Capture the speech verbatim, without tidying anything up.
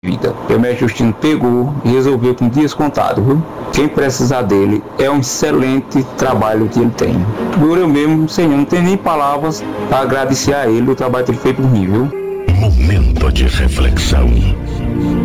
vida. E o mestre Justino pegou e resolveu com dias contados, viu? Quem precisar dele é um excelente trabalho que ele tem. Por eu mesmo, Senhor, não tenho nem palavras para agradecer a ele o trabalho que ele fez por mim, viu? Momento de reflexão.